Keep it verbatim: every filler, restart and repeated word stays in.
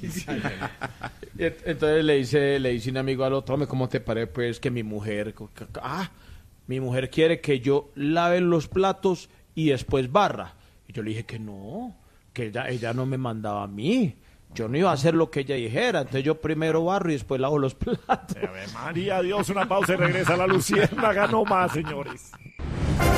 Entonces le dice, le dice un amigo al otro, hombre, ¿cómo te parece pues que mi mujer, ah, mi mujer quiere que yo lave los platos y después barra? Y yo le dije que no, que ella, ella no me mandaba a mí. Yo no iba a hacer lo que ella dijera, entonces yo primero barro y después lavo los platos. A ver, María, Dios, una pausa y regresa la Luciérnaga, no más, señores.